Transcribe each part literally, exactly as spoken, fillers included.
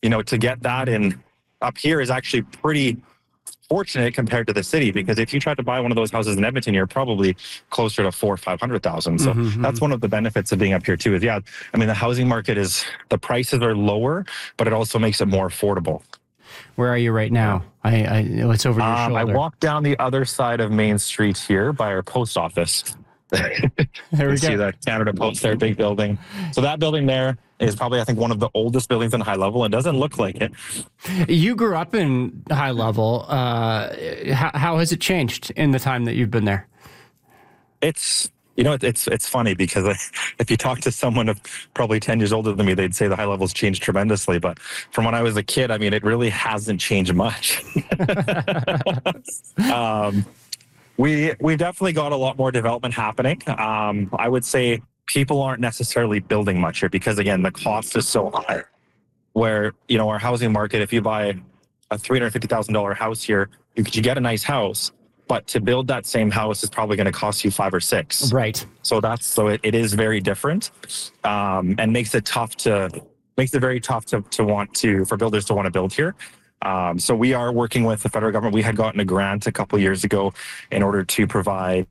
you know, to get that in up here is actually pretty fortunate compared to the city, because if you tried to buy one of those houses in Edmonton, you're probably closer to four or five hundred thousand. So mm-hmm. that's one of the benefits of being up here too. Is yeah, I mean the housing market is the prices are lower, but it also makes it more affordable. Where are you right now? I, I it's over your um, shoulder. I walk down the other side of Main Street here by our post office. There we you go. See that Canada Post there, big building. So that building there is probably, I think, one of the oldest buildings in High Level, and doesn't look like it. You grew up in High Level. Uh, how, how has it changed in the time that you've been there? It's, you know, it's it's funny because if you talk to someone of probably ten years older than me, they'd say the High Level's changed tremendously. But from when I was a kid, I mean, it really hasn't changed much. um, we we've definitely got a lot more development happening. Um, I would say people aren't necessarily building much here because, again, the cost is so high. Where, you know, our housing market, if you buy a three hundred fifty thousand dollars house here, you, you get a nice house. But to build that same house is probably going to cost you five or six. Right. So that's so it, it is very different, um, and makes it tough to makes it very tough to to want to for builders to want to build here. Um, so we are working with the federal government. We had gotten a grant a couple of years ago in order to provide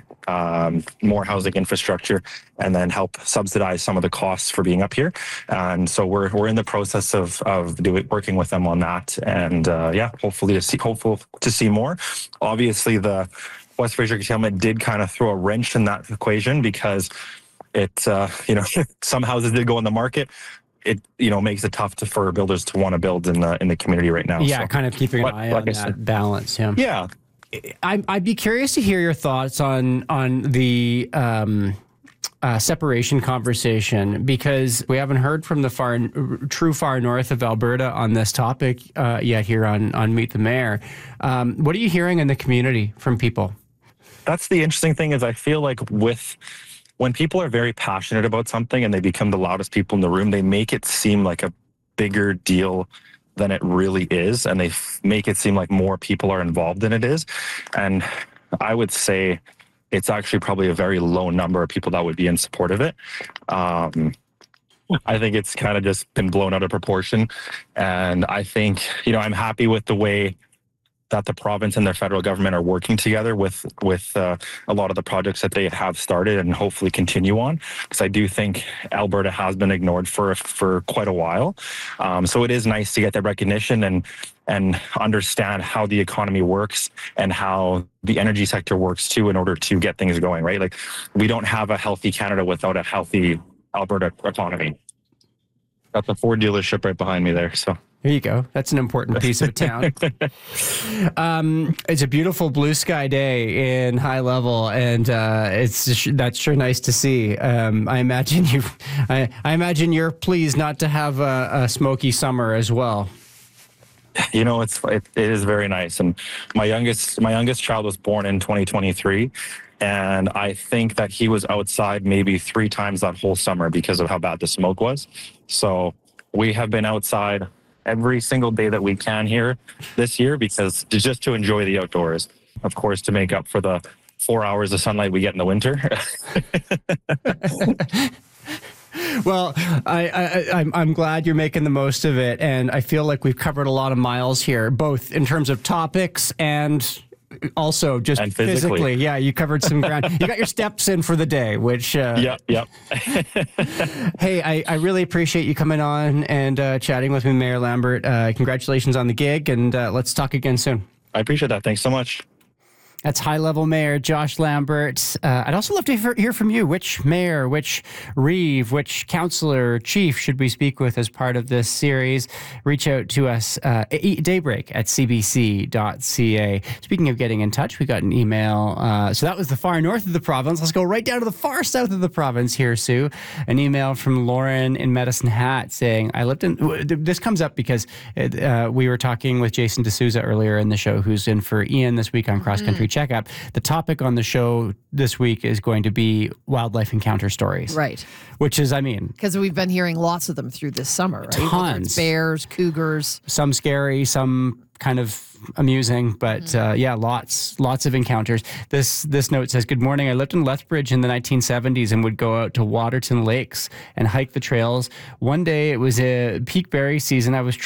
um, more housing infrastructure and then help subsidize some of the costs for being up here. And so we're we're in the process of of doing working with them on that. And uh, yeah, hopefully to see hopeful to see more. Obviously, the West Fraser curtailment did kind of throw a wrench in that equation because it uh, you know some houses did go on the market. It you know makes it tough to, for builders to want to build in the in the community right now. Yeah, so, kind of keeping but, an eye like on I that said, balance. Yeah. Yeah. I, I'd be curious to hear your thoughts on on the um, uh, separation conversation, because we haven't heard from the far true far north of Alberta on this topic uh, yet here on on Meet the Mayor. Um, what are you hearing in the community from people? That's the interesting thing is I feel like with when people are very passionate about something and they become the loudest people in the room, they make it seem like a bigger deal than it really is, and they f- make it seem like more people are involved than it is. And I would say it's actually probably a very low number of people that would be in support of it. Um, I think it's kind of just been blown out of proportion. And I think, you know, I'm happy with the way that the province and their federal government are working together with with uh, a lot of the projects that they have started and hopefully continue on. Because I do think Alberta has been ignored for for quite a while. Um, so it is nice to get that recognition and and understand how the economy works and how the energy sector works too in order to get things going, right? Like we don't have a healthy Canada without a healthy Alberta economy. Got the Ford dealership right behind me there, so. There you go. That's an important piece of town. um, it's a beautiful blue sky day in High Level, and uh, it's that's sure nice to see. Um, I imagine you. I, I imagine you're pleased not to have a, a smoky summer as well. You know, it's it, it is very nice, and my youngest my youngest child was born in twenty twenty-three. And I think that he was outside maybe three times that whole summer because of how bad the smoke was. So we have been outside every single day that we can here this year because just to enjoy the outdoors, of course, to make up for the four hours of sunlight we get in the winter. Well, I, I, I'm, I'm glad you're making the most of it. And I feel like we've covered a lot of miles here, both in terms of topics and also just and physically. physically. Yeah, you covered some ground. You got your steps in for the day, which... Uh, yep, yep. Hey, I, I really appreciate you coming on and uh, chatting with me, Mayor Lambert. Uh, congratulations on the gig, and uh, let's talk again soon. I appreciate that. Thanks so much. That's High Level Mayor Josh Lambert. Uh, I'd also love to hear, hear from you. Which mayor, which reeve, which councillor, chief should we speak with as part of this series? Reach out to us, uh, daybreak at c b c dot c a. Speaking of getting in touch, we got an email. Uh, so that was the far north of the province. Let's go right down to the far south of the province here, Sue. An email from Lauren in Medicine Hat saying, I lived in... This comes up because it, uh, we were talking with Jason D'Souza earlier in the show, who's in for Ian this week on Cross Country Checkup. The topic on the show this week is going to be wildlife encounter stories. Right. Which is, I mean... Because we've been hearing lots of them through this summer, right? Tons. Bears, cougars. Some scary, some kind of amusing, but mm-hmm. uh, yeah, lots, lots of encounters. This this note says, good morning. I lived in Lethbridge in the nineteen seventies and would go out to Waterton Lakes and hike the trails. One day it was a peak berry season. I was